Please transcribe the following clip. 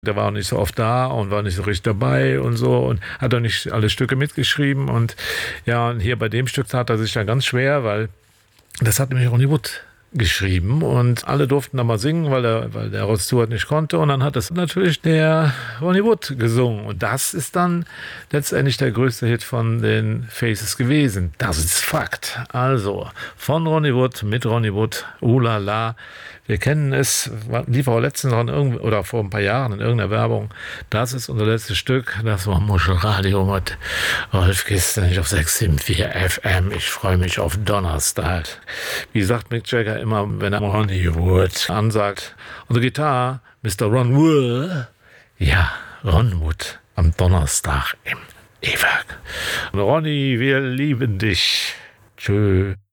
Der war auch nicht so oft da und war nicht so richtig dabei und so und hat auch nicht alle Stücke mitgeschrieben. Und ja, und hier bei dem Stück tat er sich dann ganz schwer, weil das hat nämlich Ronnie Wood geschrieben und alle durften da mal singen, weil der Rod Stewart nicht konnte, und dann hat es natürlich der Ronnie Wood gesungen, und das ist dann letztendlich der größte Hit von den Faces gewesen. Das ist Fakt. Also von Ronnie Wood mit Ronnie Wood, la la. Wir kennen es, lief auch letztens oder vor ein paar Jahren in irgendeiner Werbung. Das ist unser letztes Stück. Das war Muschelradio mit Rolf Kisten auf 674 FM. Ich freue mich auf Donnerstag. Wie sagt Mick Jagger immer, wenn er Ronnie Wood ansagt? Unsere Gitarre, Mr. Ron Wood. Ja, Ron Wood am Donnerstag im E-Werk. Ronny, wir lieben dich. Tschö.